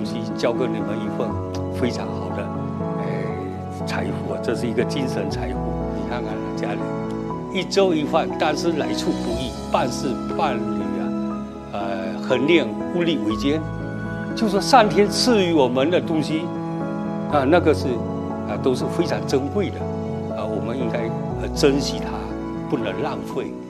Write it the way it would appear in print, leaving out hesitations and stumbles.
东西交给你们一份非常好的，财富啊，这是一个精神财富。你看看家里一粥一饭，但是来处不易，办事办理啊，恒练物力维艰，就说上天赐予我们的东西啊，那个是都是非常珍贵的啊，我们应该珍惜它，不能浪费。